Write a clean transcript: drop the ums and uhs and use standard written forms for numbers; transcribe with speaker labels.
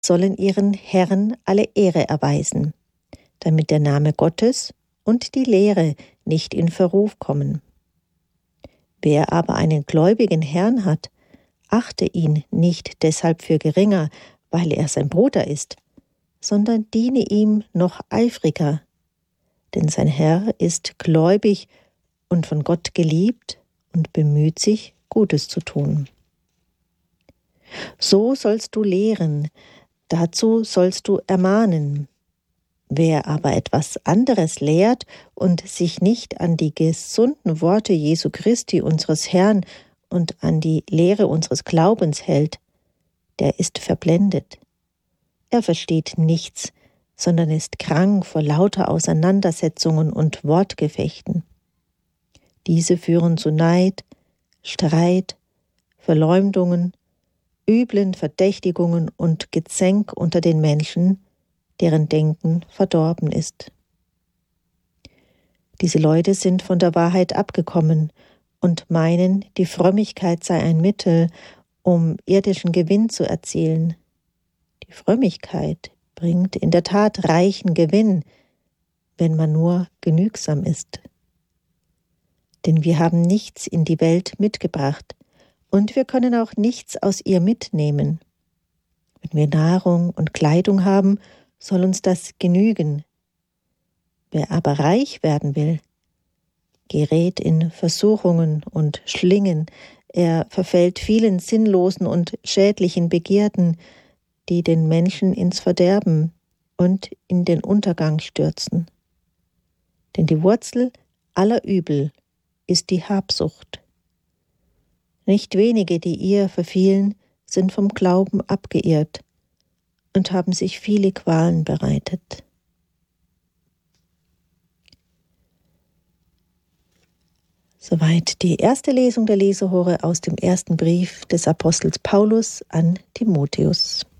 Speaker 1: sollen ihren Herren alle Ehre erweisen, damit der Name Gottes und die Lehre nicht in Verruf kommen. Wer aber einen gläubigen Herrn hat, achte ihn nicht deshalb für geringer, weil er sein Bruder ist, sondern diene ihm noch eifriger, denn sein Herr ist gläubig und von Gott geliebt und bemüht sich, Gutes zu tun. So sollst du lehren, dazu sollst du ermahnen. Wer aber etwas anderes lehrt und sich nicht an die gesunden Worte Jesu Christi, unseres Herrn, und an die Lehre unseres Glaubens hält, der ist verblendet. Er versteht nichts, sondern ist krank vor lauter Auseinandersetzungen und Wortgefechten. Diese führen zu Neid, Streit, Verleumdungen, üblen Verdächtigungen und Gezänk unter den Menschen, deren Denken verdorben ist. Diese Leute sind von der Wahrheit abgekommen und meinen, die Frömmigkeit sei ein Mittel, um irdischen Gewinn zu erzielen. Die Frömmigkeit bringt in der Tat reichen Gewinn, wenn man nur genügsam ist. Denn wir haben nichts in die Welt mitgebracht und wir können auch nichts aus ihr mitnehmen. Wenn wir Nahrung und Kleidung haben, soll uns das genügen. Wer aber reich werden will, gerät in Versuchungen und Schlingen, er verfällt vielen sinnlosen und schädlichen Begierden, die den Menschen ins Verderben und in den Untergang stürzen. Denn die Wurzel aller Übel ist die Habsucht. Nicht wenige, die ihr verfielen, sind vom Glauben abgeirrt und haben sich viele Qualen bereitet. Soweit die erste Lesung der Lesehore aus dem ersten Brief des Apostels Paulus an Timotheus.